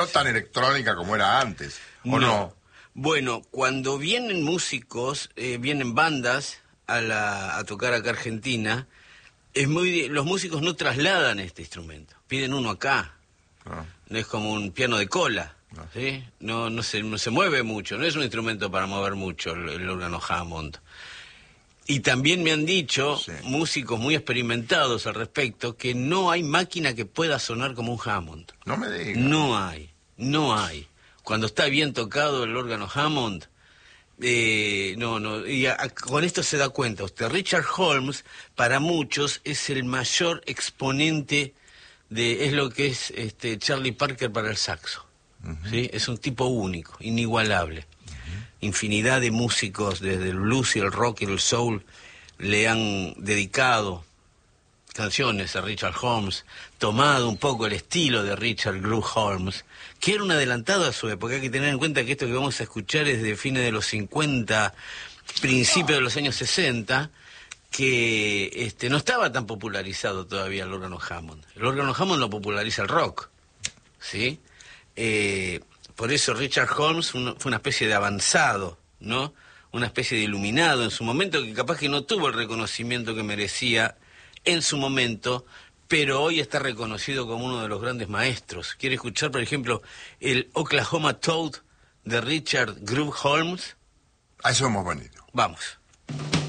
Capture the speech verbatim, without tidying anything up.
No tan electrónica como era antes, ¿o no? no? Bueno, cuando vienen músicos, eh, vienen bandas a, la, a tocar acá a Argentina, es muy, los músicos no trasladan este instrumento, piden uno acá. Ah. No es como un piano de cola, ah. ¿sí? No, no, se, no se mueve mucho, no es un instrumento para mover mucho el, el órgano Hammond. Y también me han dicho, sí. músicos muy experimentados al respecto, que no hay máquina que pueda sonar como un Hammond. No me digas. No hay, no hay. Cuando está bien tocado el órgano Hammond, eh, no, no, y a, a, con esto se da cuenta usted. Richard Holmes, para muchos, es el mayor exponente de, es lo que es este Charlie Parker para el saxo. Uh-huh. ¿Sí? Es un tipo único, inigualable. Uh-huh. Infinidad de músicos, desde el blues y el rock y el soul, le han dedicado canciones a Richard Holmes, tomado un poco el estilo de Richard Groove Holmes, que era un adelantado a su época. Hay que tener en cuenta que esto que vamos a escuchar es de fines de los cincuenta, principios de los años sesenta, que este, no estaba tan popularizado todavía el órgano Hammond. El órgano Hammond lo populariza el rock, ¿sí? Eh, por eso Richard Holmes fue una especie de avanzado, ¿no? Una especie de iluminado en su momento, que capaz que no tuvo el reconocimiento que merecía en su momento, pero hoy está reconocido como uno de los grandes maestros. ¿Quiere escuchar, por ejemplo, el Oklahoma Toad de Richard Groove Holmes? A eso hemos venido. Vamos.